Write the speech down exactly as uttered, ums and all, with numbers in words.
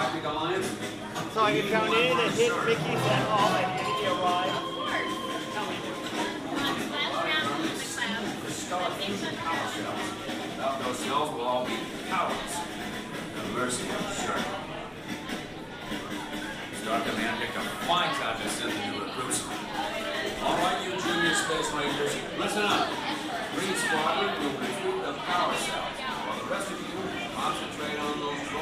Tropic Alliance? So I can count in and hit Mickey's at all and give me a ride. Without those cells, we'll all be cowards. The mercy of the shark. Star Command picked a fine time to send the new recruits. All right, you junior space rangers, listen up. Green Squadron will recruit the power cells, while the rest of you concentrate on those